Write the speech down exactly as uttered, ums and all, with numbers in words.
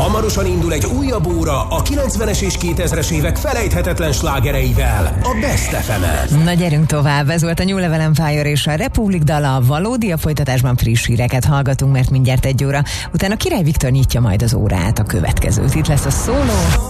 Hamarosan indul egy újabb óra a kilencvenes és kétezres évek felejthetetlen slágereivel, a Best ef emen. Na gyerünk tovább, ez volt a New Level Empire és a Republic dala, a valódi, a folytatásban friss híreket hallgatunk, mert mindjárt egy óra. Utána Király Viktor nyitja majd az órát, a következőt. Itt lesz a szóló.